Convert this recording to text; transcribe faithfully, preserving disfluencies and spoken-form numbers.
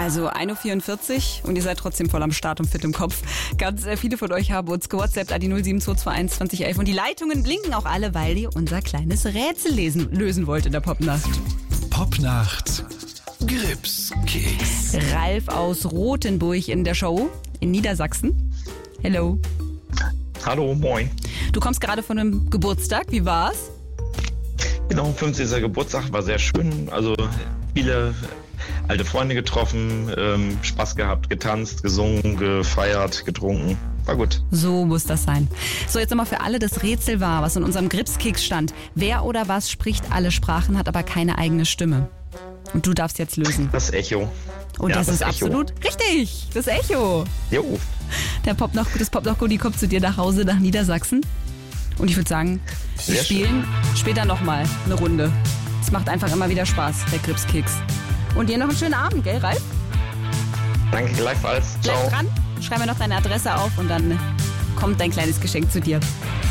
Also ein Uhr vierundvierzig und ihr seid trotzdem voll am Start und fit im Kopf. Ganz äh, viele von euch haben uns gewhatsappt an die null sieben zwei zwei eins zwanzig elf und die Leitungen blinken auch alle, weil ihr unser kleines Rätsel lesen, lösen wollt in der Popnacht. Popnacht Gripskeks. Ralf aus Rothenburg in der Show in Niedersachsen. Hello. Hallo, moin. Du kommst gerade von einem Geburtstag, wie war's? Genau, fünfzehnter Geburtstag, war sehr schön. Also viele alte Freunde getroffen, ähm, Spaß gehabt, getanzt, gesungen, gefeiert, getrunken. War gut. So muss das sein. So, jetzt nochmal für alle das Rätsel war, was in unserem Gripskeks stand. Wer oder was spricht alle Sprachen, hat aber keine eigene Stimme? Und du darfst jetzt lösen. Das Echo. Und Ja, das, das ist Echo. absolut richtig. Das Echo. Jo. Der Pop noch, das Pop noch Goodie kommt zu dir nach Hause, nach Niedersachsen. Und ich würde sagen, wir Sehr spielen später nochmal eine Runde. Es macht einfach immer wieder Spaß, der Gripskeks. Und dir noch einen schönen Abend, gell, Ralf? Danke gleichfalls. Bleib Ciao. dran, schreib mir noch deine Adresse auf und dann kommt dein kleines Geschenk zu dir.